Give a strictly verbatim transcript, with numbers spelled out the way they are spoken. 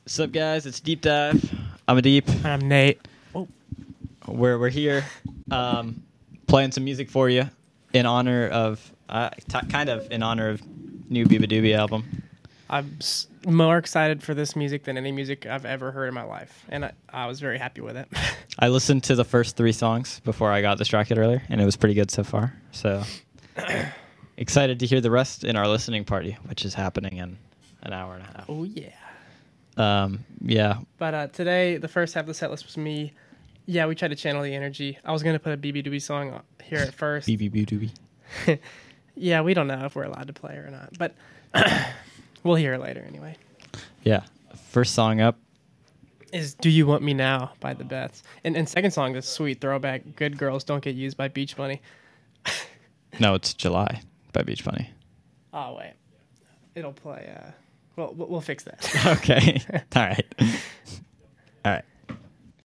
What's up, guys? It's Deep Dive. I'm a Deep. I'm Nate. Oh. We're we're here, um, playing some music for you in honor of, uh, t- kind of in honor of new Biba Doobie album. I'm s- more excited for this music than any music I've ever heard in my life, and I, I was very happy with it. I listened to the first three songs before I got distracted earlier, and it was pretty good so far. So excited to hear the rest in our listening party, which is happening in an hour and a half. Oh yeah. Um, yeah. But uh, today, the first half of the set list was me. Yeah, we tried to channel the energy. I was gonna put a B B Doobie song here at first. B B Doobie. Yeah, we don't know if we're allowed to play or not, but we'll hear it later anyway. Yeah. First song up Is "Do You Want Me Now" by the Beths, and and second song is sweet throwback. "Good Girls Don't Get Used" by Beach Bunny. No, it's July by Beach Bunny. Oh wait, it'll play. Uh, well, we'll we'll fix that. Okay. All right.